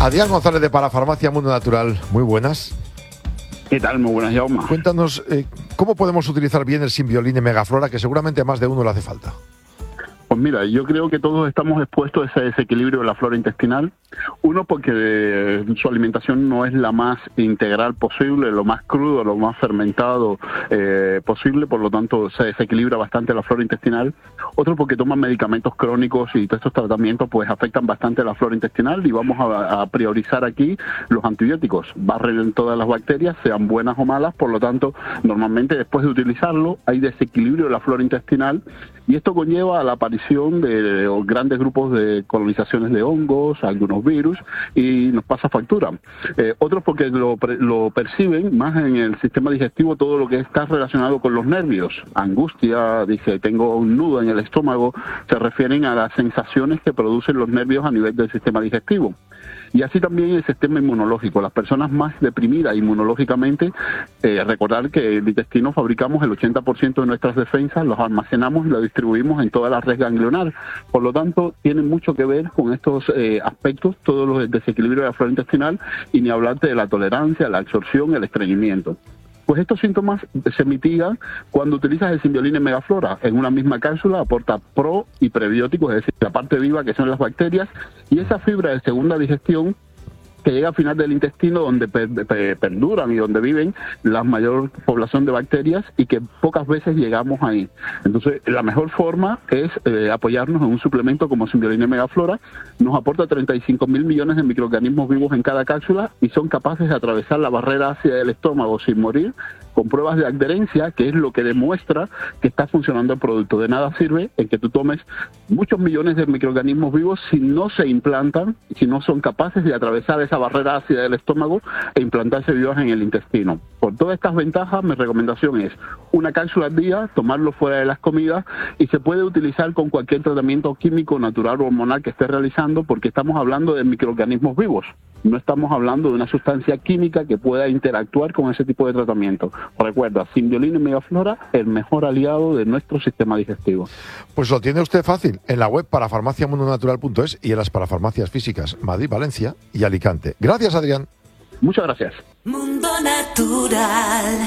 Adrián González de Parafarmacia Mundo Natural, muy buenas. ¿Qué tal? Muy buenas, Jaume. Cuéntanos, ¿cómo podemos utilizar bien el Simbioline Megaflora, que seguramente a más de uno le hace falta? Pues mira, yo creo que todos estamos expuestos a ese desequilibrio de la flora intestinal. Uno, porque su alimentación no es la más integral posible, lo más crudo, lo más fermentado posible, por lo tanto se desequilibra bastante la flora intestinal. Otro, porque toman medicamentos crónicos y todos estos tratamientos pues afectan bastante la flora intestinal, y vamos a priorizar aquí los antibióticos. Barren todas las bacterias, sean buenas o malas, por lo tanto, normalmente después de utilizarlo hay desequilibrio de la flora intestinal, y esto conlleva a la aparición de grandes grupos de colonizaciones de hongos, algunos virus, y nos pasa factura. Otros, porque lo perciben más en el sistema digestivo, todo lo que está relacionado con los nervios. Angustia, dice, tengo un nudo en el estómago, se refieren a las sensaciones que producen los nervios a nivel del sistema digestivo. Y así también el sistema inmunológico. Las personas más deprimidas inmunológicamente, recordar que el intestino fabricamos el 80% de nuestras defensas, los almacenamos y los distribuimos en toda la red ganglionar. Por lo tanto, tiene mucho que ver con estos aspectos, todos los desequilibrios de la flora intestinal, y ni hablarte de la tolerancia, la absorción, el estreñimiento. Pues estos síntomas se mitigan cuando utilizas el Simbioline Megaflora. En una misma cápsula aporta pro y prebióticos, es decir, la parte viva que son las bacterias, y esa fibra de segunda digestión que llega al final del intestino, donde perduran y donde viven la mayor población de bacterias, y que pocas veces llegamos ahí. Entonces, la mejor forma es apoyarnos en un suplemento como Simbioline Megaflora. Nos aporta 35.000 millones de microorganismos vivos en cada cápsula, y son capaces de atravesar la barrera ácida del estómago sin morir, con pruebas de adherencia, que es lo que demuestra que está funcionando el producto. De nada sirve en que tú tomes muchos millones de microorganismos vivos si no se implantan, si no son capaces de atravesar esa barrera ácida del estómago e implantarse vivos en el intestino. Por todas estas ventajas, mi recomendación es una cápsula al día, tomarlo fuera de las comidas, y se puede utilizar con cualquier tratamiento químico, natural o hormonal que esté realizando, porque estamos hablando de microorganismos vivos. No estamos hablando de una sustancia química que pueda interactuar con ese tipo de tratamiento. Recuerda, Simbioline Megaflora, el mejor aliado de nuestro sistema digestivo. Pues lo tiene usted fácil en la web parafarmaciamundonatural.es y en las parafarmacias físicas Madrid, Valencia y Alicante. Gracias, Adrián. Muchas gracias. Mundo Natural.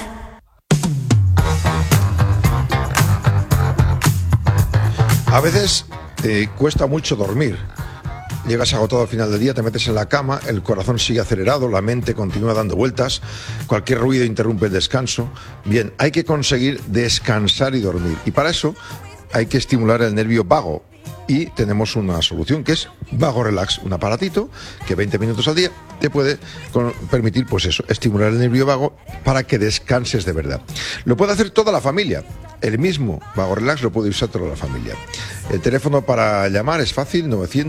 A veces cuesta mucho dormir. Llegas agotado al final del día, te metes en la cama, el corazón sigue acelerado, la mente continúa dando vueltas, cualquier ruido interrumpe el descanso. Bien, hay que conseguir descansar y dormir, y para eso hay que estimular el nervio vago, y tenemos una solución, que es Vago Relax, un aparatito que 20 minutos al día te puede permitir, pues eso, estimular el nervio vago para que descanses de verdad. Lo puede hacer toda la familia. El mismo Vago Relax lo puede usar toda la familia. El teléfono para llamar es fácil,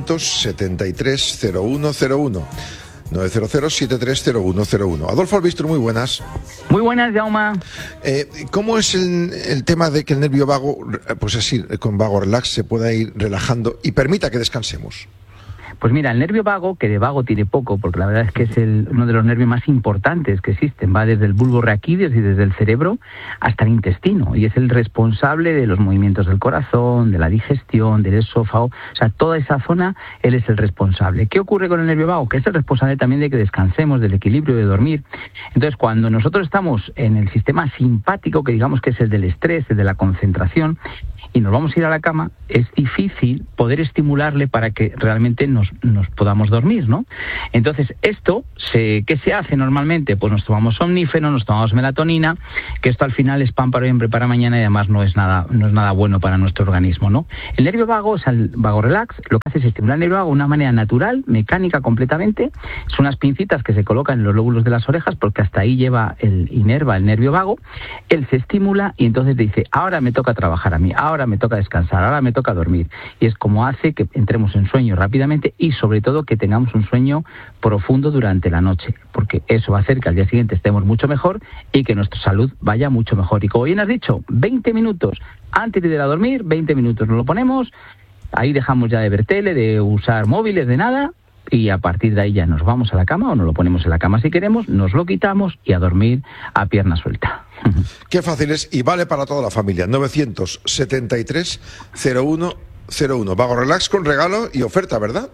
973-0101. 900-730101. Adolfo Albistro, muy buenas. Muy buenas, Jaume. ¿Cómo es el tema de que el nervio vago, pues así, con Vago Relax, se pueda ir relajando y permita que descansemos? Pues mira, el nervio vago, que de vago tiene poco, porque la verdad es que es uno de los nervios más importantes que existen, va desde el bulbo raquídeos y desde el cerebro hasta el intestino, y es el responsable de los movimientos del corazón, de la digestión, del esófago, o sea, toda esa zona, él es el responsable. ¿Qué ocurre con el nervio vago? Que es el responsable también de que descansemos, del equilibrio, de dormir. Entonces, cuando nosotros estamos en el sistema simpático, que digamos que es el del estrés, el de la concentración, y nos vamos a ir a la cama, es difícil poder estimularle para que realmente nos podamos dormir, ¿no? Entonces, ¿qué se hace normalmente? Pues nos tomamos somnífero, nos tomamos melatonina, que esto al final es pan para hoy, hambre para mañana, y además no es nada bueno para nuestro organismo, ¿no? El nervio vago, o sea, el Vago Relax, lo que hace es estimular el nervio vago de una manera natural, mecánica completamente. Son unas pincitas que se colocan en los lóbulos de las orejas, porque hasta ahí inerva el nervio vago. Él se estimula y entonces dice, ahora me toca trabajar a mí, ahora me toca descansar, ahora me toca dormir. Y es como hace que entremos en sueño rápidamente, y sobre todo que tengamos un sueño profundo durante la noche, porque eso va a hacer que al día siguiente estemos mucho mejor y que nuestra salud vaya mucho mejor. Y como bien has dicho, 20 minutos antes de ir a dormir, 20 minutos nos lo ponemos, ahí dejamos ya de ver tele, de usar móviles, de nada, y a partir de ahí ya nos vamos a la cama, o nos lo ponemos en la cama si queremos, nos lo quitamos y a dormir a pierna suelta. Qué fácil es, y vale para toda la familia. 973-0101. Vago Relax con regalo y oferta, ¿verdad?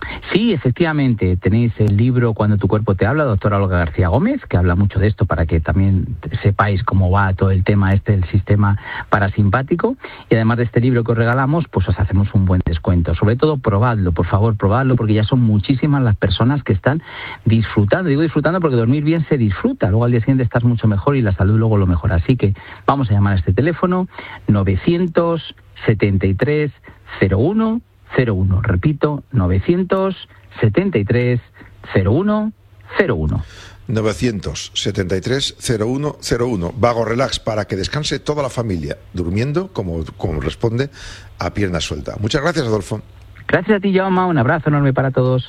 Sí, efectivamente, tenéis el libro Cuando tu cuerpo te habla, doctora Olga García Gómez, que habla mucho de esto para que también sepáis cómo va todo el tema del sistema parasimpático. Y además de este libro que os regalamos, pues os hacemos un buen descuento. Sobre todo, probadlo, por favor, probadlo, porque ya son muchísimas las personas que están disfrutando. Digo disfrutando porque dormir bien se disfruta. Luego al día siguiente estás mucho mejor y la salud luego lo mejora. Así que vamos a llamar a este teléfono 973 01 01. Repito, 973 01 01. 973 0101. Vago Relax, para que descanse toda la familia, durmiendo como responde, a pierna suelta. Muchas gracias, Adolfo. Gracias a ti, Jaume. Un abrazo enorme para todos.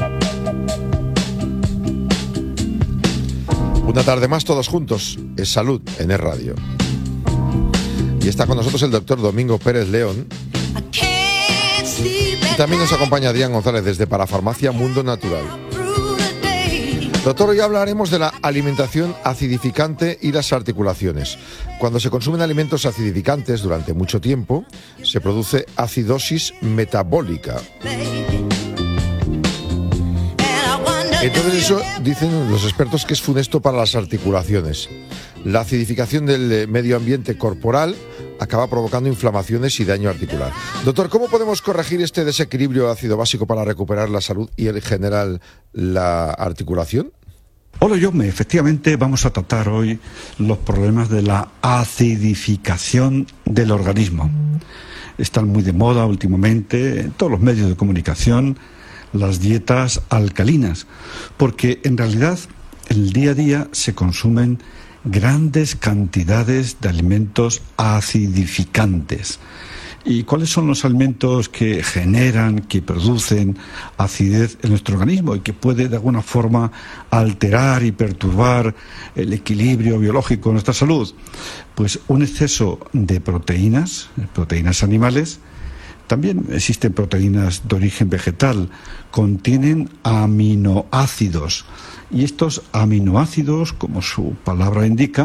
Una tarde más todos juntos. Es Salud en Es Radio. Y está con nosotros el doctor Domingo Pérez León. Y también nos acompaña Adrián González desde Parafarmacia Mundo Natural. Doctor, hoy hablaremos de la alimentación acidificante y las articulaciones. Cuando se consumen alimentos acidificantes durante mucho tiempo, se produce acidosis metabólica. Entonces eso, dicen los expertos, que es funesto para las articulaciones. La acidificación del medio ambiente corporal acaba provocando inflamaciones y daño articular. Doctor, ¿cómo podemos corregir este desequilibrio ácido básico para recuperar la salud y en general la articulación? Hola, Jaume. Efectivamente, vamos a tratar hoy los problemas de la acidificación del organismo. Están muy de moda últimamente en todos los medios de comunicación las dietas alcalinas, porque en realidad en el día a día se consumen grandes cantidades de alimentos acidificantes. ¿Y cuáles son los alimentos que generan, que producen acidez en nuestro organismo y que puede de alguna forma alterar y perturbar el equilibrio biológico de nuestra salud? Pues un exceso de proteínas animales. También existen proteínas de origen vegetal, contienen aminoácidos. Y estos aminoácidos, como su palabra indica,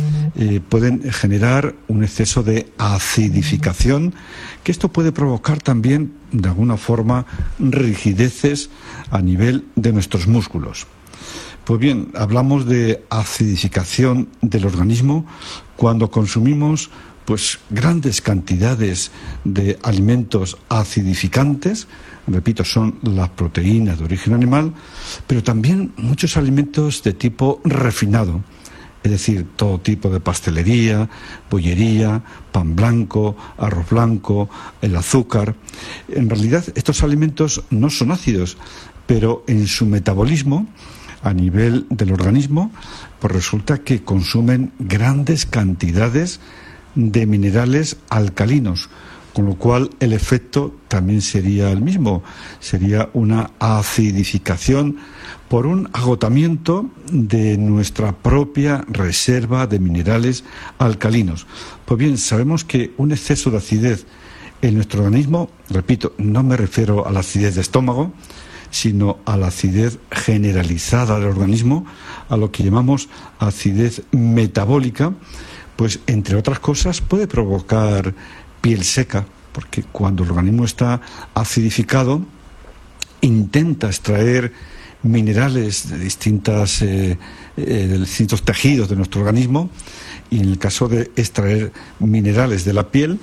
pueden generar un exceso de acidificación, que esto puede provocar también, de alguna forma, rigideces a nivel de nuestros músculos. Pues bien, hablamos de acidificación del organismo cuando consumimos grandes cantidades de alimentos acidificantes. Repito, son las proteínas de origen animal, pero también muchos alimentos de tipo refinado, es decir, todo tipo de pastelería, bollería, pan blanco, arroz blanco, el azúcar. En realidad, estos alimentos no son ácidos, pero en su metabolismo, a nivel del organismo, pues resulta que consumen grandes cantidades de minerales alcalinos, con lo cual el efecto también sería el mismo, sería una acidificación por un agotamiento de nuestra propia reserva de minerales alcalinos. Pues bien, sabemos que un exceso de acidez en nuestro organismo, repito, no me refiero a la acidez de estómago, sino a la acidez generalizada del organismo, a lo que llamamos acidez metabólica, pues entre otras cosas puede provocar piel seca, porque cuando el organismo está acidificado intenta extraer minerales de distintos tejidos de nuestro organismo, y en el caso de extraer minerales de la piel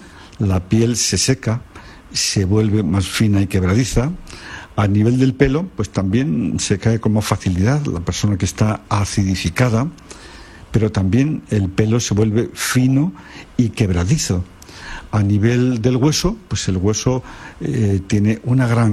se seca, se vuelve más fina y quebradiza. A nivel del pelo, pues también se cae con más facilidad la persona que está acidificada, pero también el pelo se vuelve fino y quebradizo. A nivel del hueso, pues el hueso tiene una gran